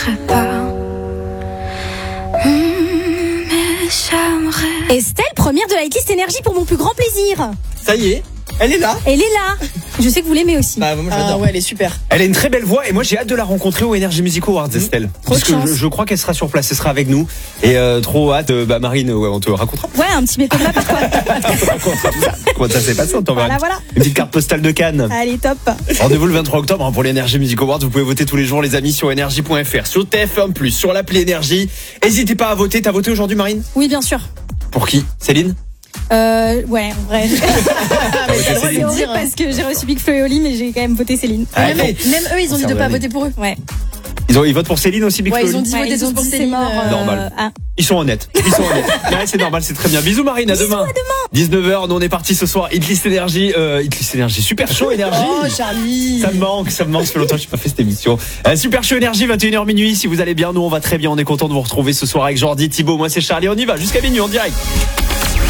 Estelle, première de la hitlist énergie pour mon plus grand plaisir. Ça y est, elle est là. Elle est là. Je sais que vous l'aimez aussi. Bah, moi, j'adore. Ouais, elle est super. Elle a une très belle voix et moi j'ai hâte de la rencontrer au Energy Music Awards, Estelle. Parce que je crois qu'elle sera sur place, elle sera avec nous. Et trop hâte, Marine, on te racontera. Ouais, un petit béton de ma part, quoi. Comment ça s'est passé, on t'enverra Voilà. une petite carte postale de Cannes. Allez, top. Rendez-vous le 23 octobre pour l'Energy Music Awards. Vous pouvez voter tous les jours, les amis, sur energy.fr, sur TF1+, sur l'appli Énergie. N'hésitez pas à voter. T'as voté aujourd'hui, Marine? Oui, bien sûr. Pour qui? Céline? Ouais, en vrai. C'est horrible parce que j'ai reçu Big Flo et Oli, mais j'ai quand même voté Céline. Même eux, ils ont dit de pas voter pour eux. Ouais. Ils votent pour Céline aussi, Big Flo? Ils ont dit voter tous pour Céline. Normal. Ouais, c'est normal, c'est très bien. Bisous Marine, à demain. 19h, nous on est parti ce soir. Hitlist Énergie, super chaud Énergie. Oh Charlie. Ça me manque, ça fait longtemps que j'ai pas fait cette émission. Super chaud Énergie, 21h minuit. Si vous allez bien, nous on va très bien. On est content de vous retrouver ce soir avec Jordi, Thibaut, moi c'est Charlie. On y va jusqu'à minuit en direct.